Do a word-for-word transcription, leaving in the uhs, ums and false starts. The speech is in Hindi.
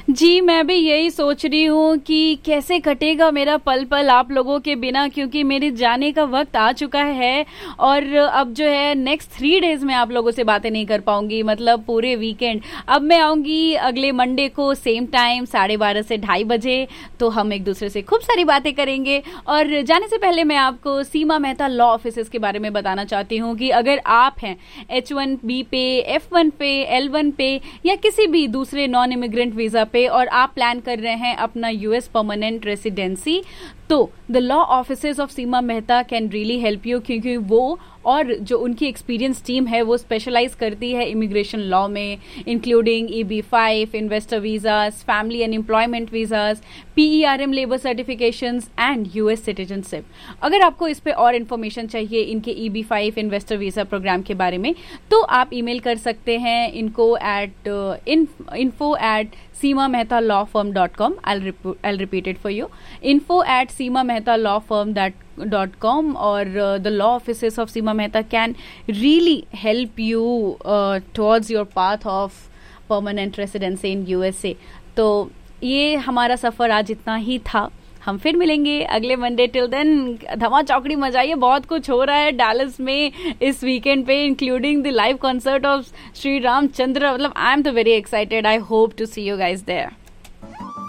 जी, मैं भी यही सोच रही हूँ कि कैसे कटेगा मेरा पल पल आप लोगों के बिना, क्योंकि मेरे जाने का वक्त आ चुका है और अब जो है नेक्स्ट थ्री डेज में आप लोगों से बातें नहीं कर पाऊंगी, मतलब पूरे वीकेंड। अब मैं आऊंगी अगले मंडे को सेम टाइम साढ़े बारह से ढाई बजे, तो हम एक दूसरे से खूब सारी बातें करेंगे। और जाने से पहले मैं आपको सीमा मेहता लॉ ऑफिसेस के बारे में बताना चाहती हूँ कि अगर आप हैं एच वन बी पे, एफ वन पे, एल वन पे या किसी भी दूसरे नॉन इमिग्रेंट वीजा पे और आप प्लान कर रहे हैं अपना यूएस परमानेंट रेसिडेंसी, तो the law offices of Seema Mehta can really help you, क्योंकि वो और जो उनकी एक्सपीरियंस टीम है वो स्पेशलाइज करती है इमिग्रेशन लॉ में, including E B five, investor visas, family and employment visas, P E R M labour certifications and US citizenship. अगर आपको इस पे और इन्फॉर्मेशन चाहिए इनके E B five investor visa programme के बारे में, तो आप ईमेल कर सकते हैं इनको eight info at Seema Mehta law firm dot com. I'll repeat it for you. info at seema mehta law firm dot com, or uh, the law offices of Seema Mehta can really help you uh, towards your path of permanent residency in U S A. तो ये हमारा सफर आज इतना ही था। हम फिर मिलेंगे अगले मंडे। टिल देन धमा चौकड़ी मचाइए, बहुत कुछ हो रहा है डैलस में इस वीकेंड पे, including the live concert of Shri Ramchandra. मतलब आई एम तो very excited. I hope to C you guys there.